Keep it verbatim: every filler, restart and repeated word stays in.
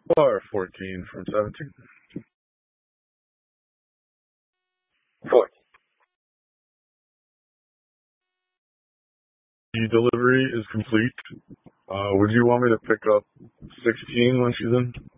Or fourteen from seventeen. fourteen. The delivery is complete. Uh, would you want me to pick up sixteen when she's in?